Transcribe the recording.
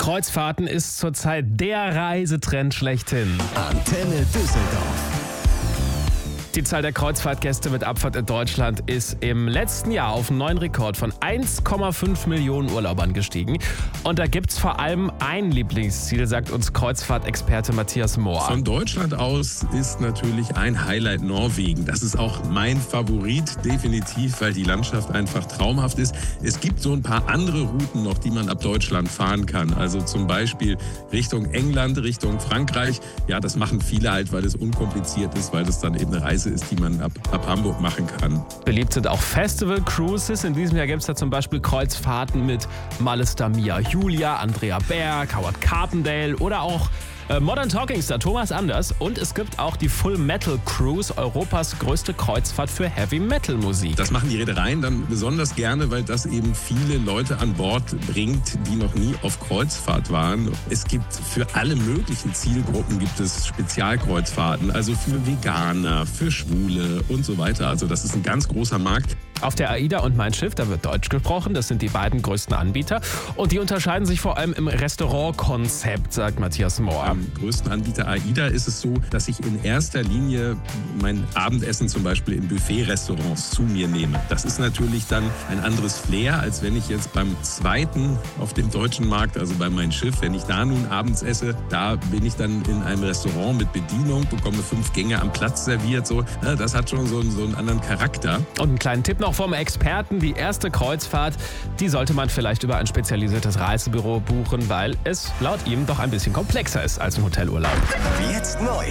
Kreuzfahrten ist zurzeit der Reisetrend schlechthin. Antenne Düsseldorf. Die Zahl der Kreuzfahrtgäste mit Abfahrt in Deutschland ist im letzten Jahr auf einen neuen Rekord von 1,5 Millionen Urlaubern gestiegen. Und da gibt's vor allem ein Lieblingsziel, sagt uns Kreuzfahrtexperte Matthias Mohr. Von Deutschland aus ist natürlich ein Highlight Norwegen. Das ist auch mein Favorit, definitiv, weil die Landschaft einfach traumhaft ist. Es gibt so ein paar andere Routen noch, die man ab Deutschland fahren kann. Also zum Beispiel Richtung England, Richtung Frankreich. Ja, das machen viele halt, weil es unkompliziert ist, weil das dann eben eine Reise ist, die man ab Hamburg machen kann. Beliebt sind auch Festival Cruises. In diesem Jahr gibt es da zum Beispiel Kreuzfahrten mit Malista Mia Julia, Andrea Berg, Howard Carpendale oder auch Modern Talking Star Thomas Anders. Und es gibt auch die Full Metal Cruise, Europas größte Kreuzfahrt für Heavy Metal Musik. Das machen die Reedereien dann besonders gerne, weil das eben viele Leute an Bord bringt, die noch nie auf Kreuzfahrt waren. Es gibt für alle möglichen Zielgruppen gibt es Spezialkreuzfahrten, also für Veganer, für Schwule und so weiter. Also das ist ein ganz großer Markt. Auf der AIDA und Mein Schiff, da wird Deutsch gesprochen. Das sind die beiden größten Anbieter. Und die unterscheiden sich vor allem im Restaurantkonzept, sagt Matthias Mohr. Am größten Anbieter AIDA ist es so, dass ich in erster Linie mein Abendessen zum Beispiel in Buffet-Restaurants zu mir nehme. Das ist natürlich dann ein anderes Flair, als wenn ich jetzt beim zweiten auf dem deutschen Markt, also bei Mein Schiff, wenn ich da nun abends esse, da bin ich dann in einem Restaurant mit Bedienung, bekomme 5 Gänge am Platz serviert. So. Ja, das hat schon so einen anderen Charakter. Und einen kleinen Tipp noch vom Experten: Die erste Kreuzfahrt, die sollte man vielleicht über ein spezialisiertes Reisebüro buchen, weil es laut ihm doch ein bisschen komplexer ist als ein Hotelurlaub. Jetzt neu.